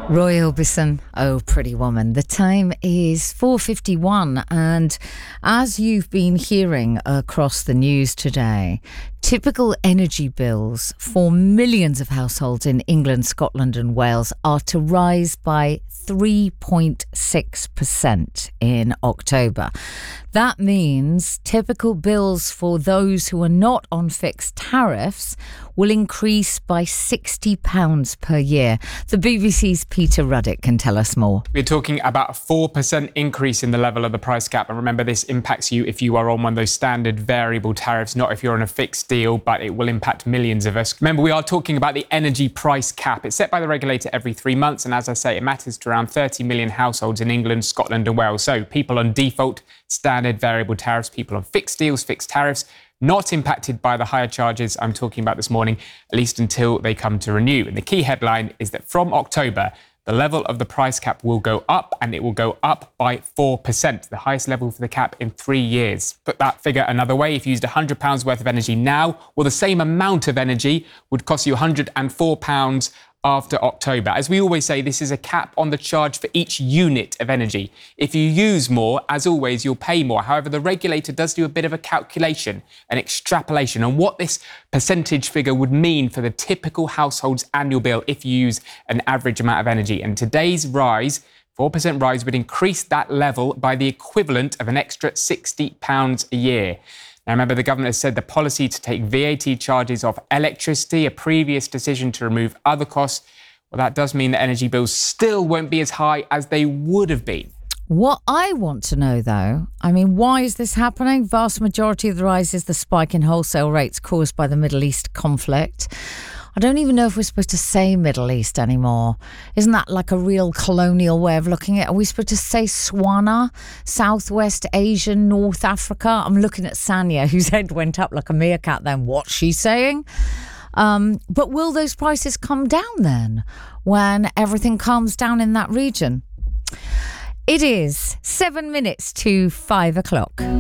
Roy Orbison, Oh Pretty Woman. The time is 4:51, and as you've been hearing across the news today, typical energy bills for millions of households in England, Scotland and Wales are to rise by 3.6% in October. That means typical bills for those who are not on fixed tariffs will increase by £60 per year. The BBC's Peter Ruddick can tell us more. We're talking about a 4% increase in the level of the price cap. And remember, this impacts you if you are on one of those standard variable tariffs, not if you're on a fixed deal, but it will impact millions of us. Remember, we are talking about the energy price cap. It's set by the regulator every 3 months. And as I say, it matters to around 30 million households in England, Scotland and Wales. So people on default, standard variable tariffs, people on fixed deals, fixed tariffs, not impacted by the higher charges I'm talking about this morning, at least until they come to renew. And the key headline is that from October, the level of the price cap will go up, and it will go up by 4%, the highest level for the cap in 3 years. Put that figure another way, if you used £100 worth of energy now, well, the same amount of energy would cost you £104 after October. As we always say, this is a cap on the charge for each unit of energy. If you use more, as always, you'll pay more. However, the regulator does do a bit of a calculation, an extrapolation on what this percentage figure would mean for the typical household's annual bill if you use an average amount of energy. And today's rise, 4% rise, would increase that level by the equivalent of an extra £60 a year. Now, remember, the government has said the policy to take VAT charges off electricity, a previous decision to remove other costs, well, that does mean that energy bills still won't be as high as they would have been. What I want to know, though, why is this happening? Vast majority of the rise is the spike in wholesale rates caused by the Middle East conflict. I don't even know if we're supposed to say Middle East anymore. Isn't that like a real colonial way of looking at it? Are we supposed to say Swana, Southwest Asia, North Africa? I'm looking at Sanya, whose head went up like a meerkat then. What's she saying? But will those prices come down then when everything calms down in that region? It is 7 minutes to 5 o'clock.